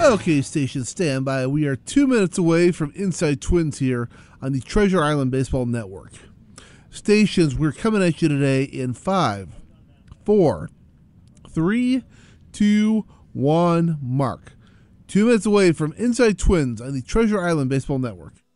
Okay, station, stand by. We are 2 minutes away from Inside Twins here on the Treasure Island Baseball Network. Stations, we're coming at you today in 5, 4, 3, 2, 1, mark. 2 minutes away from Inside Twins on the Treasure Island Baseball Network.